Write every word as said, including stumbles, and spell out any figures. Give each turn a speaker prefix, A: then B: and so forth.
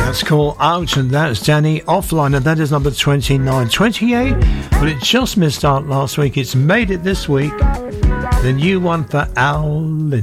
A: That's called Ouch, and that's Danny Offline, and that is number twenty-nine. twenty-eight, but it just missed out last week. It's made it this week. The new one for Al Lynn.